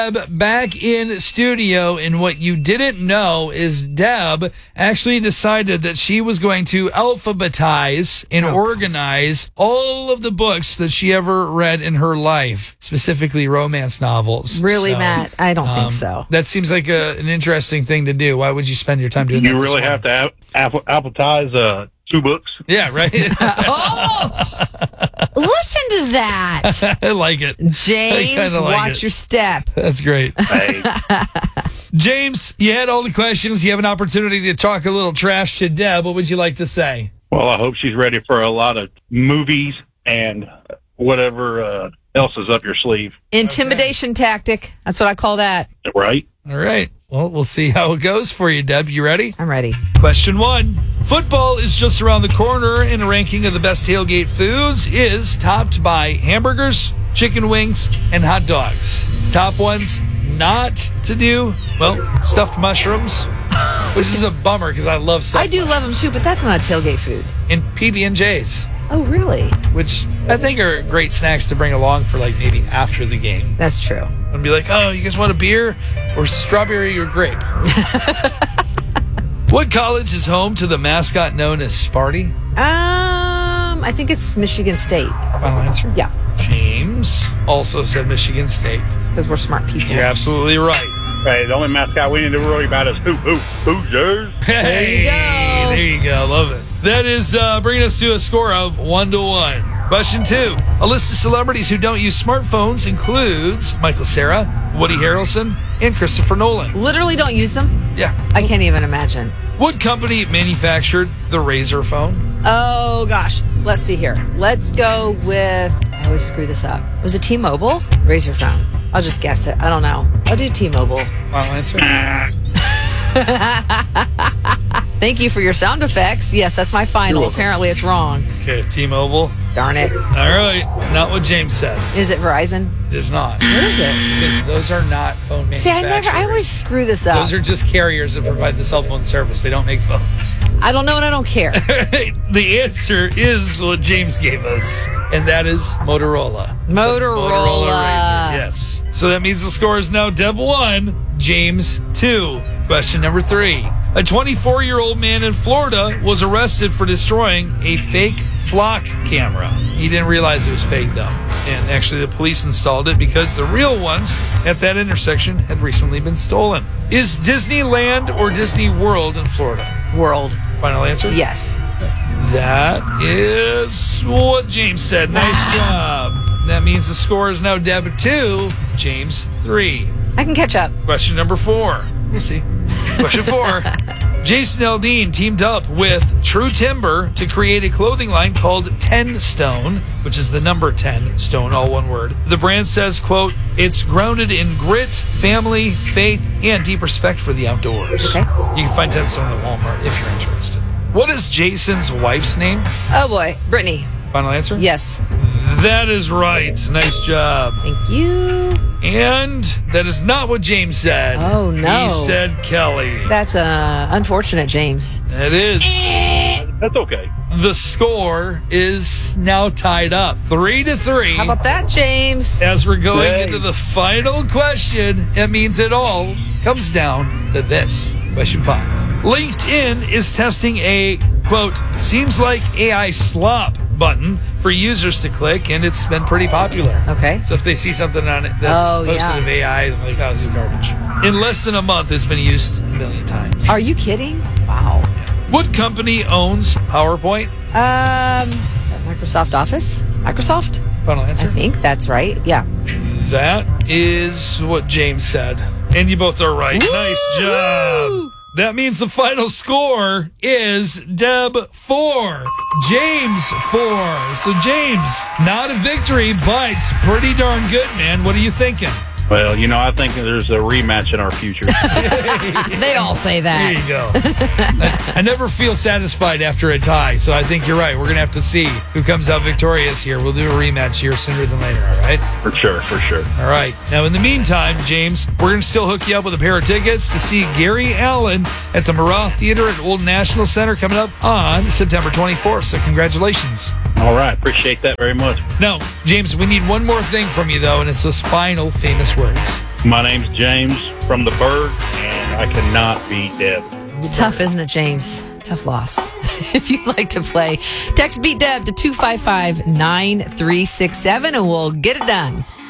Back in studio, and what you didn't know is Deb actually decided that she was going to alphabetize and organize all of the books that she ever read in her life, specifically romance novels. Really, Matt? I don't think so. That seems like an interesting thing to do. Why would you spend your time doing that? You really have to alphabetize 2 books? Yeah, right? Listen to that. I like it. James, like watch it. your step. That's great. Hey, James, you had all the questions. You have an opportunity to talk a little trash to Deb. What would you like to say? well, I hope she's ready for a lot of movies and whatever else is up your sleeve. Intimidation tactic. That's what I call that. Right? All right. Well, we'll see how it goes for you, Deb. You ready? I'm ready. Question 1. Football is just around the corner, and a ranking of the best tailgate foods is topped by hamburgers, chicken wings, and hot dogs. Top ones not to do, well, stuffed mushrooms, which is a bummer because I love stuffed I do love them too, but that's not a tailgate food. and PB&Js, Oh, really? which I think are great snacks to bring along for like maybe after the game. That's true. And be like, oh, you guys want a beer or strawberry or grape? What college is home to the mascot known as Sparty? I think it's Michigan State. Final answer? Yeah, James also said Michigan State. because we're smart people. You're absolutely right. Hey, the only mascot we need to worry about is Hoosiers. Hey, you go. There you go. Love it. That is bringing us to a score of 1-1. Question 2. A list of celebrities who don't use smartphones includes Michael Cera, Woody Harrelson, and Christopher Nolan. Literally don't use them? Yeah. I can't even imagine. What company manufactured the Razor phone? Oh, gosh. Let's see here. Let's go with, I always screw this up. Was it T-Mobile? Razor phone. I'll just guess it. I don't know. I'll do T-Mobile. Final answer? Thank you for your sound effects. Yes, that's my final. Apparently it's wrong. Okay, T-Mobile. Darn it. All right. Not what James said. Is it Verizon? It is not. What is it? Because those are not phone See, manufacturers. I always screw this up. Those are just carriers that provide the cell phone service. They don't make phones. I don't know and I don't care. The answer is what James gave us, and that is Motorola. Motorola. Razr, yes. So that means the score is now Deb 1, James 2. Question number 3. A 24-year-old man in Florida was arrested for destroying a fake flock camera. He didn't realize it was fake, though. And actually, the police installed it because the real ones at that intersection had recently been stolen. Is Disneyland or Disney World in Florida? World. Final answer? Yes. That is what James said. Nice job. That means the score is now Deb 2, James 3. I can catch up. Question number 4. We'll see. Question 4. Jason Aldean teamed up with True Timber to create a clothing line called 10 Stone, which is the number 10 stone, all one word. The brand says, quote, it's grounded in grit, family, faith, and deep respect for the outdoors. Okay. You can find 10 Stone at Walmart if you're interested. What is Jason's wife's name? Oh, boy. Brittany. Final answer? Yes. That is right. Nice job. Thank you. And that is not what James said. Oh, no. He said Kelly. That's unfortunate, James. That is. That's okay. The score is now tied up 3-3. How about that, James? As we're going Hey. into the final question, it means it all comes down to this. Question 5. LinkedIn is testing a, quote, seems like AI slop button for users to click, and it's been pretty popular. Okay. So if they see something on it that's posted of AI, they're like, oh, this is garbage. In less than a month, it's been used 1 million times. Are you kidding? Wow. What company owns PowerPoint? Microsoft Office? Microsoft? Final I answer? think that's right. Yeah. That is what James said. And you both are right. Woo! Nice job. Woo! That means the final score is Deb 4, James 4. So James, not a victory, but pretty darn good, man. What are you thinking? Well, I think there's a rematch in our future. They all say There that. you go. I never feel satisfied after a tie, so I think you're right. We're going to have to see who comes out victorious here. We'll do a rematch here sooner than later, all right? For sure. All right. Now, in the meantime, James, we're going to still hook you up with a pair of tickets to see Gary Allen at the Murrah Theater at Old National Center coming up on September 24th. So congratulations. All right. Appreciate that very much. Now, James, we need one more thing from you, though, and it's those final famous words. My name's James from the Berg, and I cannot beat Deb. It's tough, isn't it, James? Tough loss. If you'd like to play, text Beat Deb to 255-9367 and we'll get it done.